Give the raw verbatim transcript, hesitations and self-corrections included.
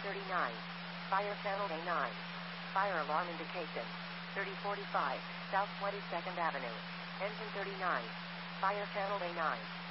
thirty-nine. Fire channel A nine. Fire alarm indication. thirty forty-five, South twenty-second Avenue. Engine thirty-nine. Fire channel A nine.